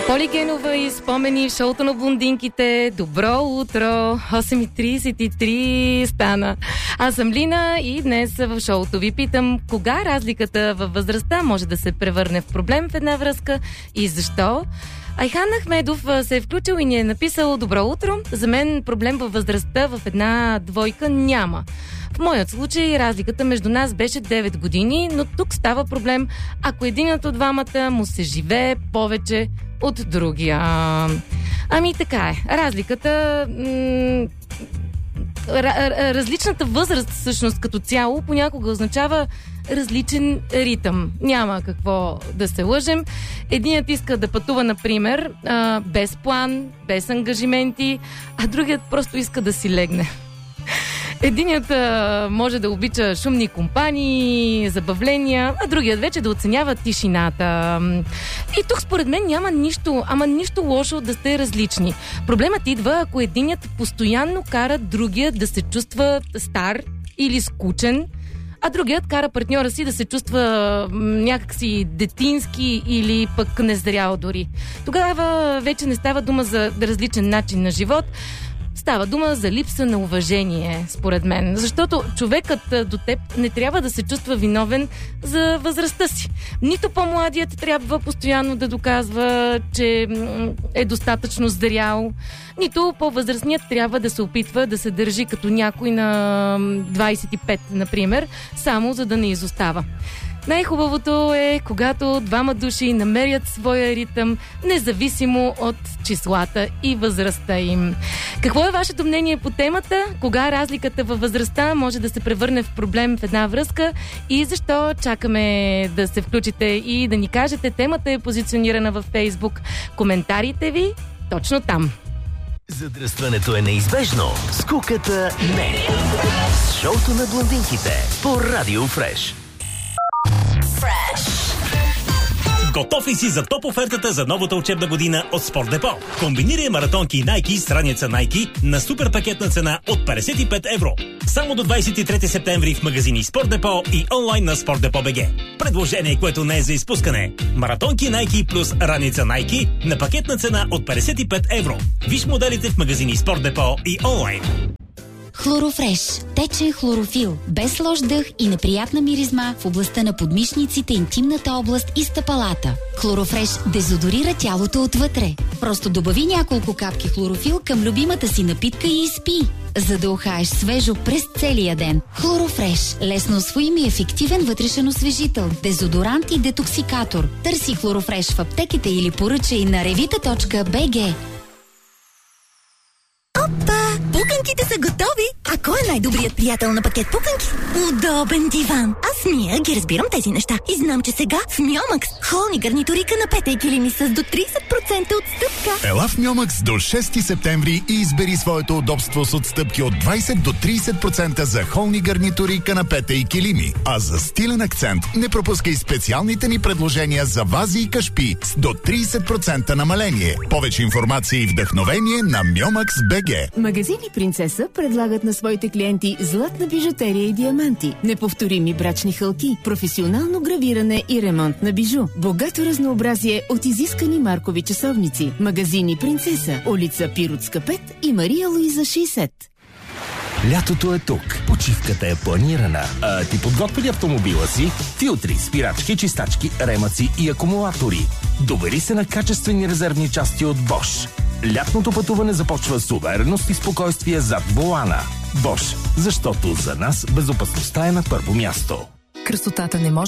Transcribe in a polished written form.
Поли Генова и спомени в шоуто на блондинките. Добро утро! 8:33 стана. Аз съм Лина и днес в шоуто ви питам кога разликата във възрастта може да се превърне в проблем в една връзка и защо? Айхан Ахмедов се е включил и ни е написал: добро утро! За мен проблем във възрастта в една двойка няма. В моят случай разликата между нас беше 9 години, но тук става проблем, ако единият от двамата му се живее повече от другия. Ами така е. Разликата... различната възраст всъщност като цяло понякога означава различен ритъм. Няма какво да се лъжем. Единият иска да пътува, например, без план, без ангажименти, а другият просто иска да си легне. Единият може да обича шумни компании, забавления, а другият вече да оценява тишината. И тук според мен няма нищо лошо да сте различни. Проблемът идва, ако единият постоянно кара другия да се чувства стар или скучен, а другият кара партньора си да се чувства някакси детински или пък незрял дори. Тогава вече не става дума за различен начин на живот, става дума за липса на уважение, според мен. Защото човекът до теб не трябва да се чувства виновен за възрастта си. Нито по-младият трябва постоянно да доказва, че е достатъчно зрял, нито по-възрастният трябва да се опитва да се държи като някой на 25, например, само за да не изостава. Най-хубавото е, когато двама души намерят своя ритъм, независимо от числата и възрастта им. Какво е вашето мнение по темата? Кога разликата във възрастта може да се превърне в проблем в една връзка и защо? Чакаме да се включите и да ни кажете. Темата е позиционирана във Фейсбук. Коментарите ви точно там. Задръстването е неизбежно, скуката не. Шоуто на блондинките по Радио Фреш. Готов ли си за топ офертата за новата учебна година от Спорт Депо? Комбинирай маратонки и Nike с раница Nike на супер пакетна цена от 55 евро. Само до 23 септември в магазини Спорт Депо и онлайн на Спорт Депо БГ. Предложение, което не е за изпускане. Маратонки Nike плюс раница Nike на пакетна цена от 55 евро. Виж моделите в магазини Спорт Депо и онлайн. Хлорофреш. Течен хлорофил. Без лош дъх и неприятна миризма в областта на подмишниците, интимната област и стъпалата. Хлорофреш дезодорира тялото отвътре. Просто добави няколко капки хлорофил към любимата си напитка и изпи, за да ухаеш свежо през целия ден. Хлорофреш. Лесно усвоим и ефективен вътрешен освежител, дезодорант и детоксикатор. Търси Хлорофреш в аптеките или поръчай на revita.bg. Опа! Пуканките са готови! А кой е най-добрият приятел на пакет пуканки? Удобен диван! Аз Мия ги разбирам тези неща. И знам, че сега в Мьомакс холни гарнитури, канапета и килими с до 30% отстъпка. Ела в Мьомакс до 6 септември и избери своето удобство с отстъпки от 20 до 30% за холни гарнитури, канапета и килими. А за стилен акцент не пропускай специалните ни предложения за вази и кашпи с до 30% намаление. Повече информация и вдъхновение на Мьомакс БГ. Магазини Принцеса предлагат на своите клиенти златна бижутерия и диаманти, неповторими брачни хълки, професионално гравиране и ремонт на бижу, богато разнообразие от изискани маркови часовници. Магазини Принцеса, улица Пиротска 5 и Мария Луиза 60. Лятото е тук. Почивката е планирана. А ти подготви ли автомобила си? Филтри, спирачки, чистачки, ремъци и акумулатори. Довери се на качествени резервни части от Bosch. Лятното пътуване започва с увереност и спокойствие зад волана. Bosch, защото за нас безопасността е на първо място. Красотата не може